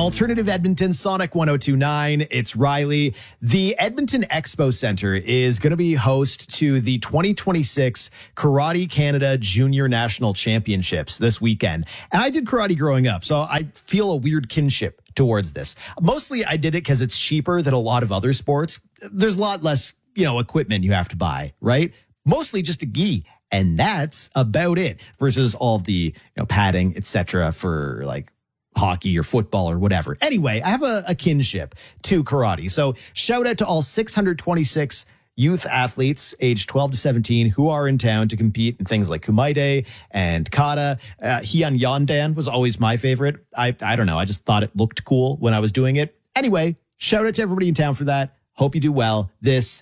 Alternative Edmonton, Sonic 1029. It's Riley. The Edmonton Expo Center is going to be host to the 2026 Karate Canada Junior National Championships this weekend. And I did karate growing up, so I feel a weird kinship towards this. Mostly I did it because it's cheaper than a lot of other sports. There's a lot less, equipment you have to buy, right? Mostly just a gi. And that's about it versus all the padding, etc. for like hockey or football or whatever. Anyway, I have a kinship to karate. So shout out to all 626 youth athletes aged 12 to 17 who are in town to compete in things like Kumaide and kata. Hyun Yondan was always my favorite. I don't know. I just thought it looked cool when I was doing it. Anyway, shout out to everybody in town for that. Hope you do well. This